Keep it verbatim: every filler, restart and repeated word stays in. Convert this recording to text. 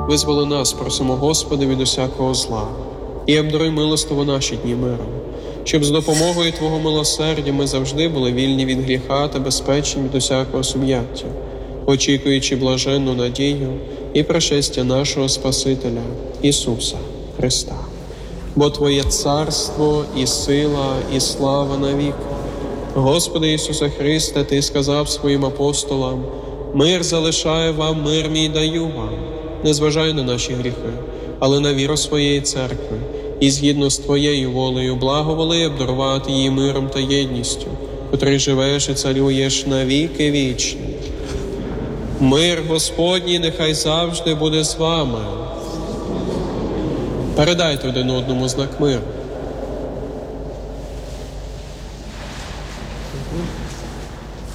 Визволи нас, просимо Господи, від усякого зла, і обдаруй милостиво наші дні миром, щоб з допомогою Твого милосердя ми завжди були вільні від гріха та безпечні від усякого сум'яття, очікуючи блаженну надію і пришестя нашого Спасителя Ісуса Христа. Бо Твоє царство і сила, і слава навік. Господи Ісусе Христе, Ти сказав своїм апостолам: «Мир залишаю вам, мир мій даю вам». Не зважай на наші гріхи, але на віру своєї церкви, і згідно з Твоєю волею благоволи обдарувати її миром та єдністю, котрий живеш і царюєш на віки вічні. Мир Господній нехай завжди буде з вами. Передайте один одному знак миру.